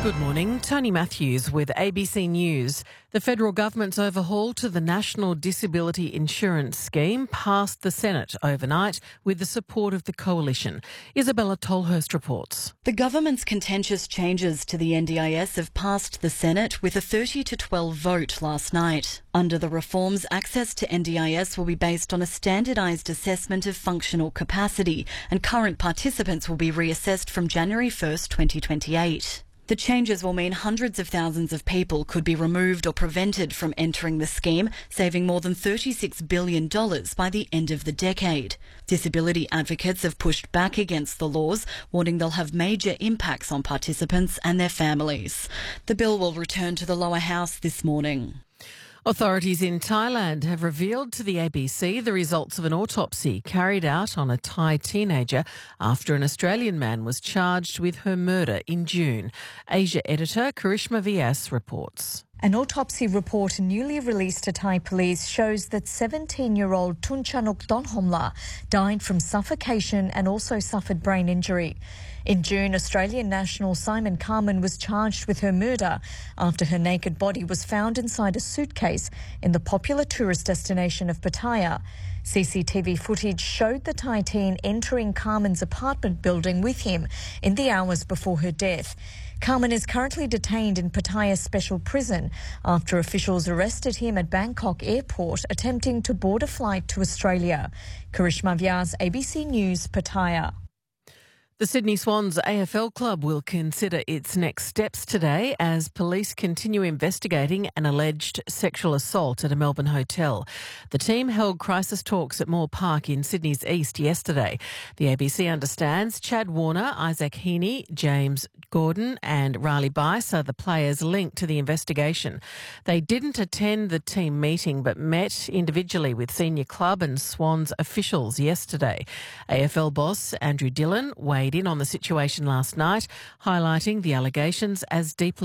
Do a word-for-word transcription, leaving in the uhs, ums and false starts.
Good morning, Tony Matthews with A B C News. The federal government's overhaul to the National Disability Insurance Scheme passed the Senate overnight with the support of the coalition. Isabella Tolhurst reports. The government's contentious changes to the N D I S have passed the Senate with a thirty to twelve vote last night. Under the reforms, access to N D I S will be based on a standardised assessment of functional capacity, and current participants will be reassessed from January first, twenty twenty-eight. The changes will mean hundreds of thousands of people could be removed or prevented from entering the scheme, saving more than thirty-six billion dollars by the end of the decade. Disability advocates have pushed back against the laws, warning they'll have major impacts on participants and their families. The bill will return to the lower house this morning. Authorities in Thailand have revealed to the A B C the results of an autopsy carried out on a Thai teenager after an Australian man was charged with her murder in June. Asia editor Karishma Vyas reports. An autopsy report newly released to Thai police shows that seventeen-year-old Tunchanuk Donhomla died from suffocation and also suffered brain injury. In June, Australian national Simon Carman was charged with her murder after her naked body was found inside a suitcase in the popular tourist destination of Pattaya. C C T V footage showed the Thai teen entering Carman's apartment building with him in the hours before her death. Carman is currently detained in Pattaya Special Prison after officials arrested him at Bangkok Airport attempting to board a flight to Australia. Karishma Vyas, A B C News, Pattaya. The Sydney Swans A F L club will consider its next steps today as police continue investigating an alleged sexual assault at a Melbourne hotel. The team held crisis talks at Moore Park in Sydney's east yesterday. The A B C understands Chad Warner, Isaac Heaney, James Gordon and Riley Bice are the players linked to the investigation. They didn't attend the team meeting but met individually with senior club and Swans officials yesterday. A F L boss Andrew Dillon weighed in on the situation last night, highlighting the allegations as deeply